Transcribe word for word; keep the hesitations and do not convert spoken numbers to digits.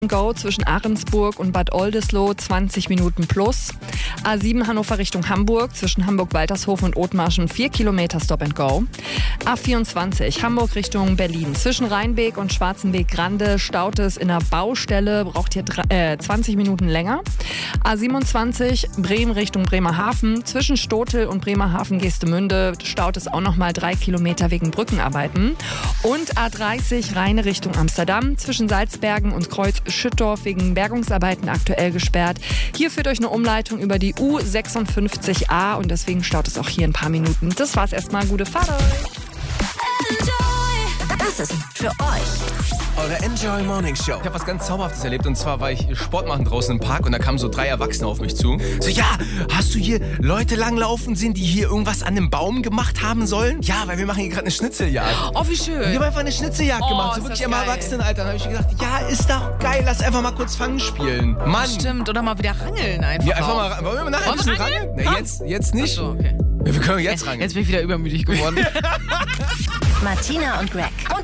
Go zwischen Ahrensburg und Bad Oldesloe zwanzig Minuten plus. A sieben Hannover Richtung Hamburg zwischen Hamburg-Waltershofen und Othmarschen vier Kilometer Stop and Go. A vierundzwanzig Hamburg Richtung Berlin zwischen Rheinbeek und Schwarzenbeek-Grande staut es in der Baustelle, braucht hier äh, zwanzig Minuten länger. A siebenundzwanzig Bremen Richtung Bremerhaven zwischen Stotel und Bremerhaven-Geestemünde staut es auch nochmal drei Kilometer wegen Brückenarbeiten. Und A dreißig Rheine Richtung Amsterdam zwischen Salzbergen und Kreuz Schüttorf wegen Bergungsarbeiten aktuell gesperrt. Hier führt euch eine Umleitung über die U sechsundfünfzig A und deswegen staut es auch hier ein paar Minuten. Das war's erstmal. Gute Fahrt euch. Das ist für euch. Eure Enjoy Morning Show. Ich habe was ganz Zauberhaftes erlebt und zwar war ich Sport machen draußen im Park und da kamen so drei Erwachsene auf mich zu. So, ja, hast du hier Leute langlaufen sehen, die hier irgendwas an einem Baum gemacht haben sollen? Ja, weil wir machen hier gerade eine Schnitzeljagd. Oh, wie schön. Wir haben einfach eine Schnitzeljagd Oh, gemacht, so ist wirklich das im geil. Erwachsenenalter. Dann habe ich gedacht, ja, ist doch geil, lass einfach mal kurz Fangen spielen. Mann. Stimmt, oder mal wieder rangeln einfach. Ja, einfach auch. mal, wollen wir nachher ein Wollen wir bisschen rangeln? rangeln? Nee, jetzt, jetzt nicht. Ach so, okay. Wir können jetzt rangeln. Jetzt bin ich wieder übermütig geworden. Martina und Greg.